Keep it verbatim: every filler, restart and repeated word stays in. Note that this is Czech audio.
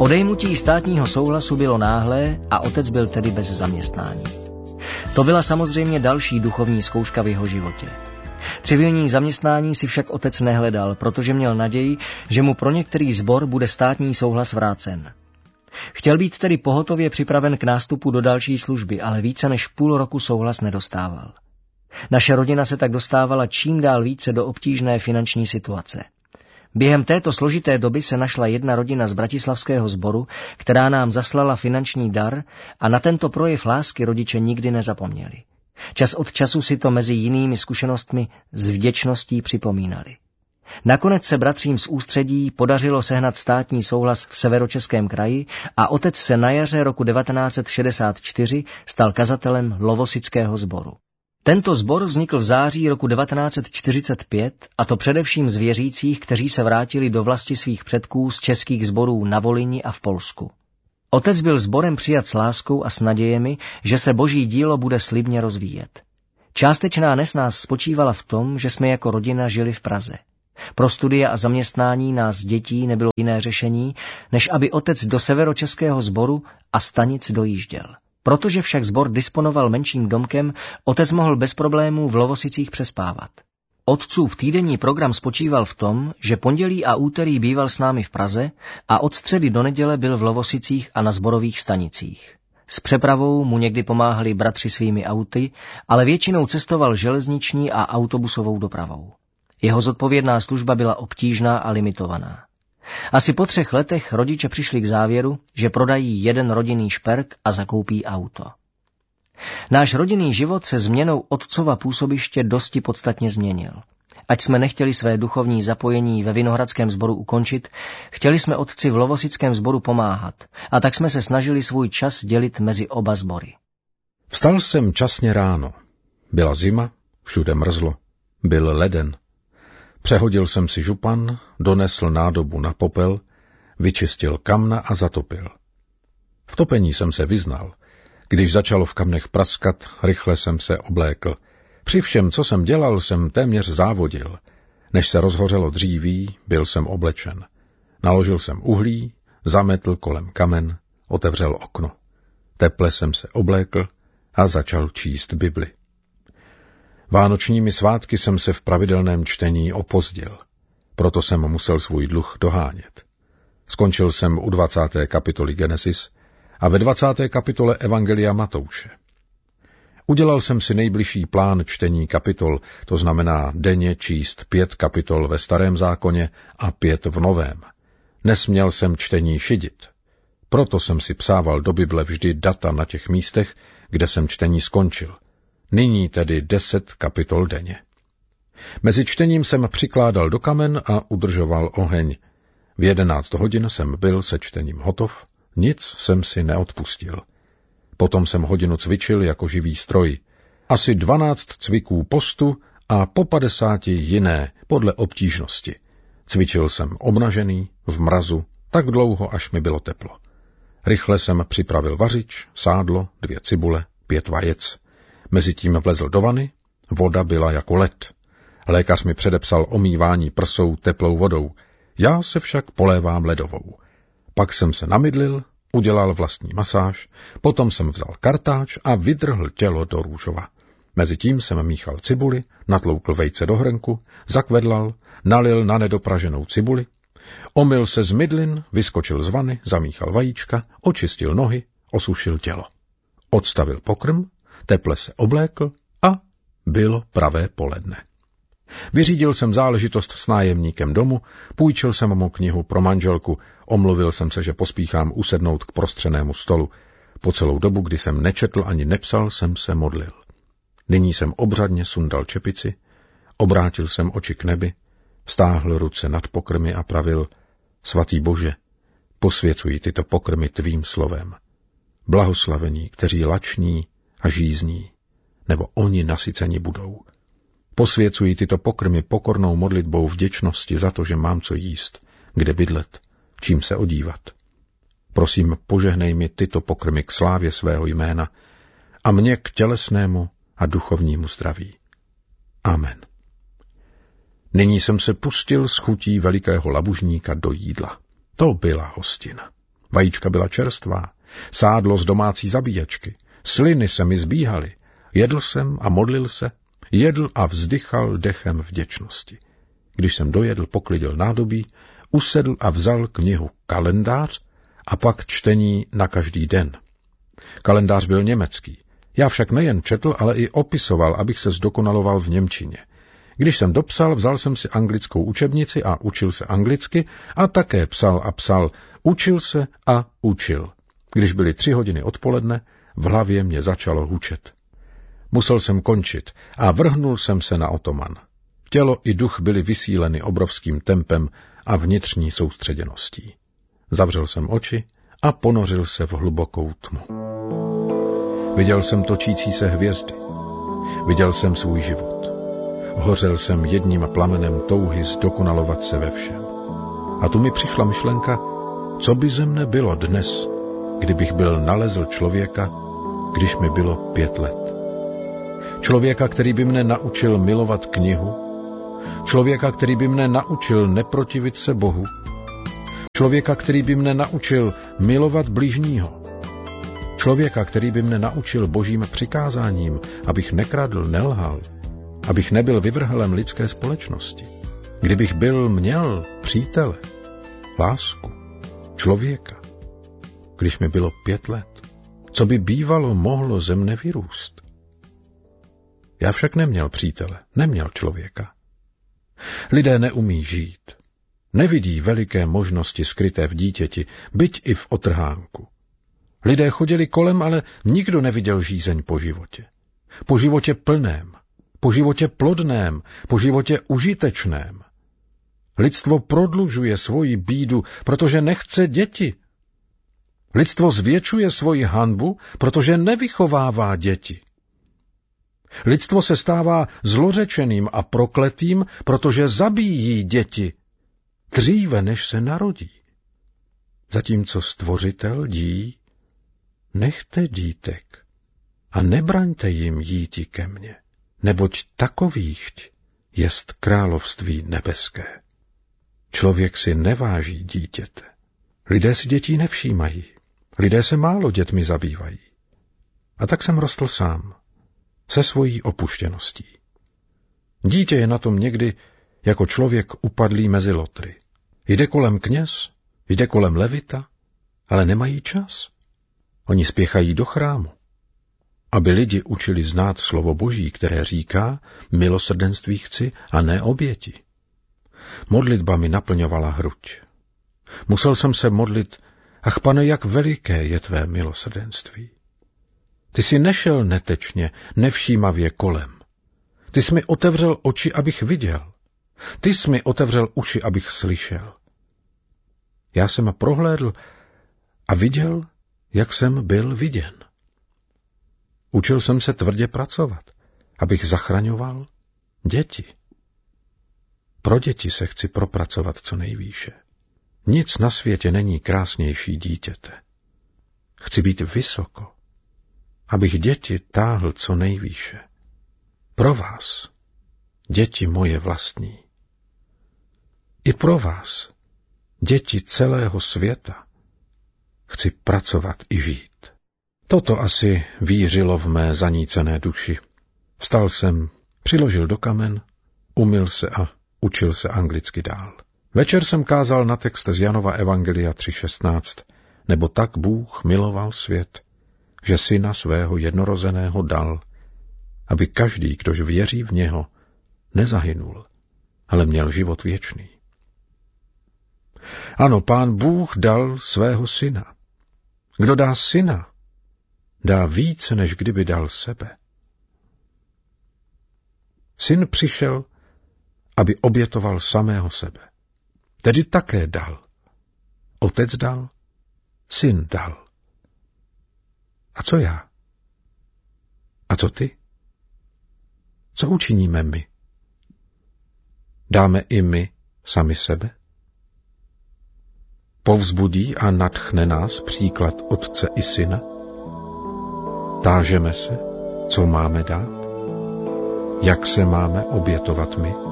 Odejmutí státního souhlasu bylo náhlé a otec byl tedy bez zaměstnání. To byla samozřejmě další duchovní zkouška v jeho životě. Civilní zaměstnání si však otec nehledal, protože měl naději, že mu pro některý sbor bude státní souhlas vrácen. Chtěl být tedy pohotově připraven k nástupu do další služby, ale více než půl roku souhlas nedostával. Naše rodina se tak dostávala čím dál více do obtížné finanční situace. Během této složité doby se našla jedna rodina z bratislavského sboru, která nám zaslala finanční dar a na tento projev lásky rodiče nikdy nezapomněli. Čas od času si to mezi jinými zkušenostmi s vděčností připomínali. Nakonec se bratřím z Ústředí podařilo sehnat státní souhlas v Severočeském kraji a otec se na jaře roku devatenáct set šedesát čtyři stal kazatelem Lovosického sboru. Tento sbor vznikl v září roku devatenáct set čtyřicet pět, a to především z věřících, kteří se vrátili do vlasti svých předků z českých sborů na Volyni a v Polsku. Otec byl sborem přijat s láskou a s nadějemi, že se boží dílo bude slibně rozvíjet. Částečná nesnás spočívala v tom, že jsme jako rodina žili v Praze. Pro studia a zaměstnání nás dětí nebylo jiné řešení, než aby otec do Severočeského sboru a stanic dojížděl. Protože však sbor disponoval menším domkem, otec mohl bez problémů v Lovosicích přespávat. Otcův týdenní program spočíval v tom, že pondělí a úterý býval s námi v Praze a od středy do neděle byl v Lovosicích a na sborových stanicích. S přepravou mu někdy pomáhali bratři svými auty, ale většinou cestoval železniční a autobusovou dopravou. Jeho zodpovědná služba byla obtížná a limitovaná. Asi po třech letech rodiče přišli k závěru, že prodají jeden rodinný šperk a zakoupí auto. Náš rodinný život se změnou otcova působiště dosti podstatně změnil. Ať jsme nechtěli své duchovní zapojení ve Vinohradském sboru ukončit, chtěli jsme otci v Lovosickém sboru pomáhat a tak jsme se snažili svůj čas dělit mezi oba sbory. Vstal jsem časně ráno. Byla zima, všude mrzlo, byl leden. Přehodil jsem si župan, donesl nádobu na popel, vyčistil kamna a zatopil. V topení jsem se vyznal. Když začalo v kamnech praskat, rychle jsem se oblékl. Při všem, co jsem dělal, jsem téměř závodil. Než se rozhořelo dříví, byl jsem oblečen. Naložil jsem uhlí, zametl kolem kamen, otevřel okno. Teple jsem se oblékl a začal číst Bibli. Vánočními svátky jsem se v pravidelném čtení opozdil, proto jsem musel svůj dluh dohánět. Skončil jsem u dvacáté kapitoly Genesis a ve dvacáté kapitole Evangelia Matouše. Udělal jsem si nejbližší plán čtení kapitol, to znamená denně číst pět kapitol ve Starém zákoně a pět v Novém. Nesměl jsem čtení šidit. Proto jsem si psával do Bible vždy data na těch místech, kde jsem čtení skončil. Nyní tedy deset kapitol denně. Mezi čtením jsem přikládal do kamen a udržoval oheň. V jedenáct hodin jsem byl se čtením hotov, nic jsem si neodpustil. Potom jsem hodinu cvičil jako živý stroj. Asi dvanáct cviků postu a po padesáti jiné podle obtížnosti. Cvičil jsem obnažený, v mrazu, tak dlouho, až mi bylo teplo. Rychle jsem připravil vařič, sádlo, dvě cibule, pět vajec. Mezitím vlezl do vany, voda byla jako led. Lékař mi předepsal omývání prsou teplou vodou, já se však polévám ledovou. Pak jsem se namydlil, udělal vlastní masáž, potom jsem vzal kartáč a vydrhl tělo do růžova. Mezitím jsem míchal cibuli, natloukl vejce do hrnku, zakvedlal, nalil na nedopraženou cibuli, omyl se z mydlin, vyskočil z vany, zamíchal vajíčka, očistil nohy, osušil tělo. Odstavil pokrm, teple se oblékl a bylo pravé poledne. Vyřídil jsem záležitost s nájemníkem domu, půjčil jsem mu knihu pro manželku, omluvil jsem se, že pospíchám usednout k prostřenému stolu. Po celou dobu, kdy jsem nečetl ani nepsal, jsem se modlil. Nyní jsem obřadně sundal čepici, obrátil jsem oči k nebi, vztáhl ruce nad pokrmy a pravil, svatý Bože, posvěcuji tyto pokrmy tvým slovem. Blahoslavení, kteří lační a žízní, nebo oni nasyceni budou. Posvěcuji tyto pokrmy pokornou modlitbou vděčnosti za to, že mám co jíst, kde bydlet, čím se odívat. Prosím, požehnej mi tyto pokrmy k slávě svého jména a mě k tělesnému a duchovnímu zdraví. Amen. Nyní jsem se pustil s chutí velikého labužníka do jídla. To byla hostina. Vajíčka byla čerstvá, sádlo z domácí zabíječky, sliny se mi zbíhaly. Jedl jsem a modlil se, jedl a vzdychal dechem vděčnosti. Když jsem dojedl, poklidil nádobí, usedl a vzal knihu Kalendář a pak čtení na každý den. Kalendář byl německý. Já však nejen četl, ale i opisoval, abych se zdokonaloval v němčině. Když jsem dopsal, vzal jsem si anglickou učebnici a učil se anglicky a také psal a psal, učil se a učil. Když byly tři hodiny odpoledne, v hlavě mě začalo hučet. Musel jsem končit a vrhnul jsem se na otoman. Tělo i duch byly vysíleny obrovským tempem a vnitřní soustředěností. Zavřel jsem oči a ponořil se v hlubokou tmu. Viděl jsem točící se hvězdy. Viděl jsem svůj život. Hořel jsem jedním plamenem touhy zdokonalovat se ve všem. A tu mi přišla myšlenka, co by ze mne bylo dnes, kdybych byl nalezl člověka, když mi bylo pět let. Člověka, který by mne naučil milovat knihu, člověka, který by mne naučil neprotivit se Bohu, člověka, který by mne naučil milovat bližního, člověka, který by mne naučil božím přikázáním, abych nekradl, nelhal, abych nebyl vyvrhelem lidské společnosti. Kdybych byl měl přítele, lásku, člověka, když mi bylo pět let, co by bývalo mohlo ze mne vyrůst? Já však neměl přítele, neměl člověka. Lidé neumí žít. Nevidí veliké možnosti skryté v dítěti, byť i v otrhánku. Lidé chodili kolem, ale nikdo neviděl žízeň po životě. Po životě plném, po životě plodném, po životě užitečném. Lidstvo prodlužuje svoji bídu, protože nechce děti. Lidstvo zvětšuje svoji hanbu, protože nevychovává děti. Lidstvo se stává zlořečeným a prokletým, protože zabíjí děti, dříve než se narodí. Zatímco Stvořitel dí, nechte dítek a nebraňte jim jíti ke mně, neboť takových jest království nebeské. Člověk si neváží dítěte. Lidé si dětí nevšímají. Lidé se málo dětmi zabývají. A tak jsem rostl sám, se svojí opuštěností. Dítě je na tom někdy jako člověk upadlý mezi lotry. Jde kolem kněz, jde kolem levita, ale nemají čas. Oni spěchají do chrámu, aby lidi učili znát slovo Boží, které říká, milosrdenství chci a ne oběti. Modlitba mi naplňovala hruď. Musel jsem se modlit, ach Pane, jak veliké je tvé milosrdenství. Ty jsi nešel netečně, nevšímavě kolem. Ty jsi mi otevřel oči, abych viděl. Ty jsi mi otevřel uši, abych slyšel. Já jsem prohlédl a viděl, jak jsem byl viděn. Učil jsem se tvrdě pracovat, abych zachraňoval děti. Pro děti se chci propracovat co nejvýše. Nic na světě není krásnější dítěte. Chci být vysoko, abych děti táhl co nejvýše. Pro vás, děti moje vlastní. I pro vás, děti celého světa, chci pracovat i žít. Toto asi vířilo v mé zanícené duši. Vstal jsem, přiložil do kamen, umyl se a učil se anglicky dál. Večer jsem kázal na text z Janova Evangelia tři šestnáct, nebo tak Bůh miloval svět, že syna svého jednorozeného dal, aby každý, kdož věří v něho, nezahynul, ale měl život věčný. Ano, Pán Bůh dal svého syna. Kdo dá syna, dá více, než kdyby dal sebe. Syn přišel, aby obětoval samého sebe. Tedy také dal. Otec dal, syn dal. A co já? A co ty? Co učiníme my? Dáme i my sami sebe? Povzbudí a nadchne nás příklad Otce i Syna? Tážeme se, co máme dát? Jak se máme obětovat my?